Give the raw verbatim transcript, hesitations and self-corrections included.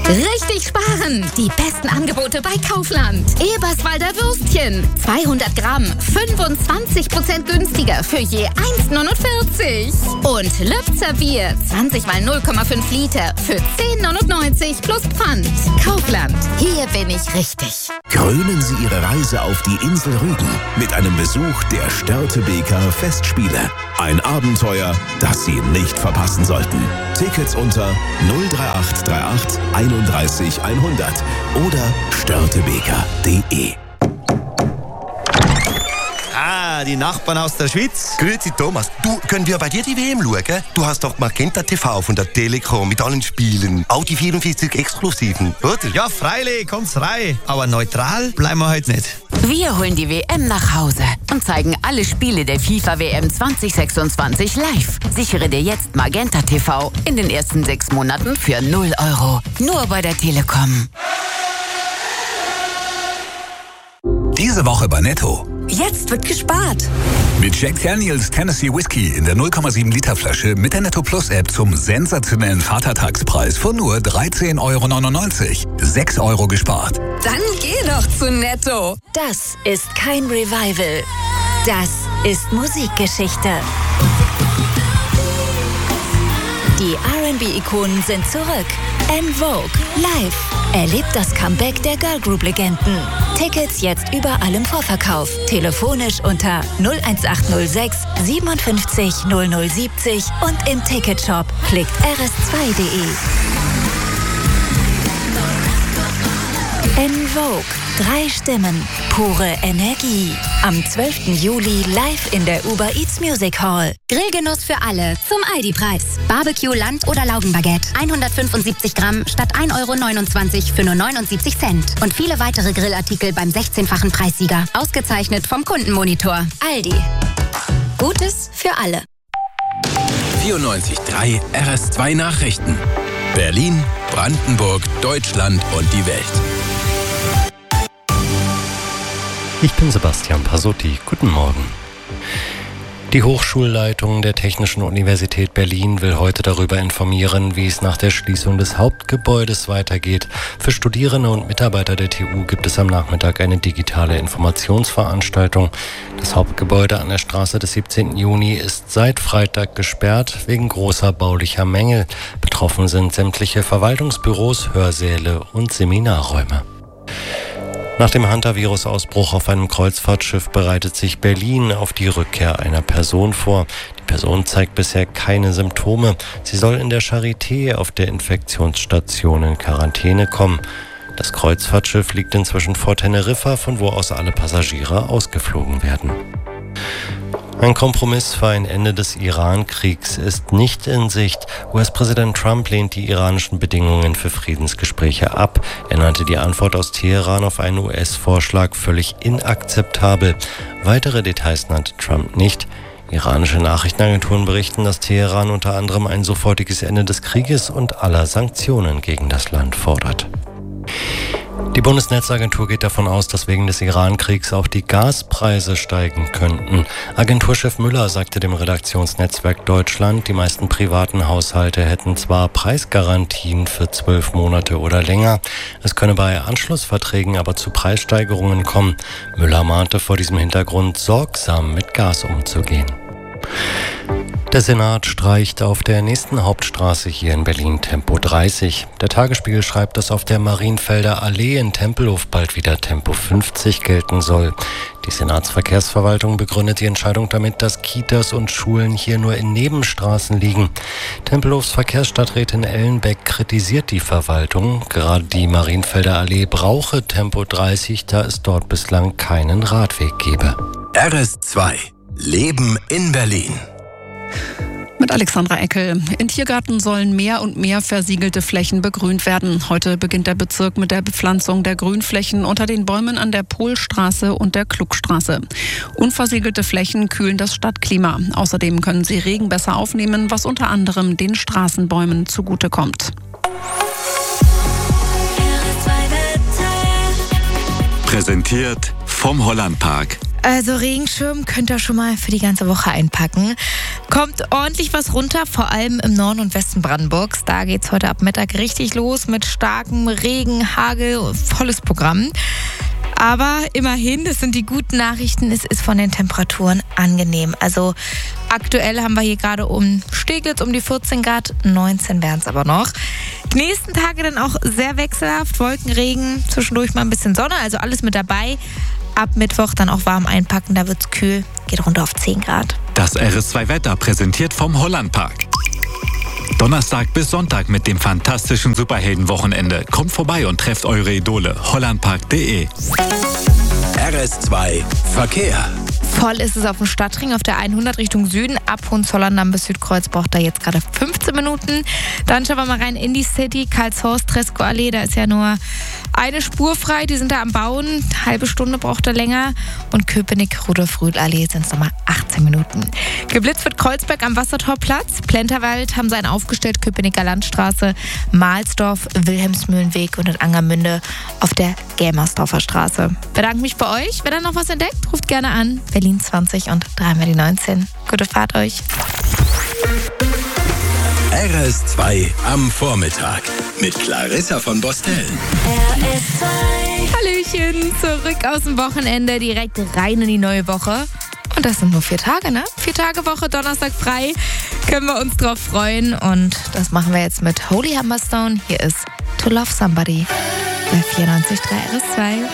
Richtig sparen! Die besten Angebote bei Kaufland. Eberswalder Würstchen. zweihundert Gramm, fünfundzwanzig Prozent günstiger für je eins neunundvierzig. Und Lübzer Bier, zwanzig mal null Komma fünf Liter für zehn neunundneunzig plus Pfand. Kaufland, hier bin ich richtig. Krönen Sie Ihre Reise auf die Insel Rügen mit einem Besuch der Störtebeker Festspiele. Ein Abenteuer, das Sie nicht verpassen sollten. Tickets unter null drei acht drei acht einunddreißig hundert oder störtebeker punkt de. Ah, die Nachbarn aus der Schweiz. Grüezi Thomas, du, können wir bei dir die W M schauen? Du hast doch Magenta T V von der Telekom mit allen Spielen. Auch die vierundvierzig Exklusiven, oder? Ja, freilich, kommt's rein. Aber neutral bleiben wir heute nicht. Wir holen die W M nach Hause und zeigen alle Spiele der FIFA W M zwanzig sechsundzwanzig live. Sichere dir jetzt Magenta T V in den ersten sechs Monaten für null Euro. Nur bei der Telekom. Diese Woche bei Netto. Jetzt wird gespart. Mit Jack Daniels Tennessee Whiskey in der null Komma sieben Liter Flasche mit der Netto Plus App zum sensationellen Vatertagspreis von nur dreizehn Euro neunundneunzig. sechs Euro gespart. Dann geh doch zu Netto. Das ist kein Revival. Das ist Musikgeschichte. Die R and B-Ikonen sind zurück. En Vogue live. Erlebt das Comeback der Girl Group Legenden. Tickets jetzt überall im Vorverkauf. Telefonisch unter null eins acht null sechs siebenundfünfzig null null siebzig und im Ticketshop. Klickt r s zwei punkt de. En Vogue. Drei Stimmen. Pure Energie. Am zwölften Juli live in der Uber Eats Music Hall. Grillgenuss für alle zum Aldi-Preis. Barbecue, Land- oder Laugenbaguette. hundertfünfundsiebzig Gramm statt ein Euro neunundzwanzig für nur neunundsiebzig Cent. Und viele weitere Grillartikel beim sechzehnfachen Preissieger. Ausgezeichnet vom Kundenmonitor. Aldi. Gutes für alle. vierundneunzig Komma drei R S zwei Nachrichten. Berlin, Brandenburg, Deutschland und die Welt. Ich bin Sebastian Pasotti. Guten Morgen. Die Hochschulleitung der Technischen Universität Berlin will heute darüber informieren, wie es nach der Schließung des Hauptgebäudes weitergeht. Für Studierende und Mitarbeiter der T U gibt es am Nachmittag eine digitale Informationsveranstaltung. Das Hauptgebäude an der Straße des siebzehnten Juni ist seit Freitag gesperrt wegen großer baulicher Mängel. Betroffen sind sämtliche Verwaltungsbüros, Hörsäle und Seminarräume. Nach dem Hantavirus-Ausbruch auf einem Kreuzfahrtschiff bereitet sich Berlin auf die Rückkehr einer Person vor. Die Person zeigt bisher keine Symptome. Sie soll in der Charité auf der Infektionsstation in Quarantäne kommen. Das Kreuzfahrtschiff liegt inzwischen vor Teneriffa, von wo aus alle Passagiere ausgeflogen werden. Ein Kompromiss für ein Ende des Iran-Kriegs ist nicht in Sicht. U S-Präsident Trump lehnt die iranischen Bedingungen für Friedensgespräche ab. Er nannte die Antwort aus Teheran auf einen U S-Vorschlag völlig inakzeptabel. Weitere Details nannte Trump nicht. Iranische Nachrichtenagenturen berichten, dass Teheran unter anderem ein sofortiges Ende des Krieges und aller Sanktionen gegen das Land fordert. Die Bundesnetzagentur geht davon aus, dass wegen des Iran-Kriegs auch die Gaspreise steigen könnten. Agenturchef Müller sagte dem Redaktionsnetzwerk Deutschland, die meisten privaten Haushalte hätten zwar Preisgarantien für zwölf Monate oder länger. Es könne bei Anschlussverträgen aber zu Preissteigerungen kommen. Müller mahnte vor diesem Hintergrund, sorgsam mit Gas umzugehen. Der Senat streicht auf der nächsten Hauptstraße hier in Berlin Tempo dreißig. Der Tagesspiegel schreibt, dass auf der Marienfelder Allee in Tempelhof bald wieder Tempo fünfzig gelten soll. Die Senatsverkehrsverwaltung begründet die Entscheidung damit, dass Kitas und Schulen hier nur in Nebenstraßen liegen. Tempelhofs Verkehrsstadträtin Ellenbeck kritisiert die Verwaltung. Gerade die Marienfelder Allee brauche Tempo dreißig, da es dort bislang keinen Radweg gebe. R S zwei. Leben in Berlin. Mit Alexandra Eckel. In Tiergarten sollen mehr und mehr versiegelte Flächen begrünt werden. Heute beginnt der Bezirk mit der Bepflanzung der Grünflächen unter den Bäumen an der Polstraße und der Klugstraße. Unversiegelte Flächen kühlen das Stadtklima. Außerdem können sie Regen besser aufnehmen, was unter anderem den Straßenbäumen zugutekommt. Präsentiert vom Hollandpark. Also Regenschirm könnt ihr schon mal für die ganze Woche einpacken. Kommt ordentlich was runter, vor allem im Norden und Westen Brandenburgs. Da geht's heute ab Mittag richtig los mit starkem Regen, Hagel, volles Programm. Aber immerhin, das sind die guten Nachrichten, es ist von den Temperaturen angenehm. Also aktuell haben wir hier gerade um Steglitz um die vierzehn Grad, neunzehn wären es aber noch. Die nächsten Tage dann auch sehr wechselhaft, Wolkenregen, zwischendurch mal ein bisschen Sonne, also alles mit dabei. Ab Mittwoch dann auch warm einpacken, da wird's kühl, geht runter auf zehn Grad. Das R S zwei Wetter präsentiert vom Hollandpark. Donnerstag bis Sonntag mit dem fantastischen Superheldenwochenende. Kommt vorbei und trefft eure Idole. hollandpark punkt de. R S zwei Verkehr. Voll ist es auf dem Stadtring auf der hundert Richtung Süden. Ab Hohenzollern dann bis Südkreuz braucht da jetzt gerade fünfzehn Minuten. Dann schauen wir mal rein in die City. Karlshorst, Treskow-Allee, da ist ja nur eine Spur frei. Die sind da am Bauen. Eine halbe Stunde braucht er länger. Und Köpenick, Rudolf-Rühl-Allee sind es nochmal achtzehn Minuten. Geblitzt wird Kreuzberg am Wassertorplatz. Plenterwald haben sie einen aufgestellt. Köpenicker Landstraße, Mahlsdorf, Wilhelmsmühlenweg und in Angermünde auf der Gämersdorfer Straße. Bedanke mich bei euch. Wenn ihr noch was entdeckt, ruft gerne an. Berlin zwanzig und dreimal die neunzehn. Gute Fahrt euch. R S zwei am Vormittag mit Clarissa von Bostel. R S zwei. Hallöchen, zurück aus dem Wochenende, direkt rein in die neue Woche. Und das sind nur vier Tage, ne? Vier Tage Woche, Donnerstag frei. Können wir uns drauf freuen. Und das machen wir jetzt mit Holy Hammerstone. Hier ist To Love Somebody bei vierundneunzig Komma drei R S zwei.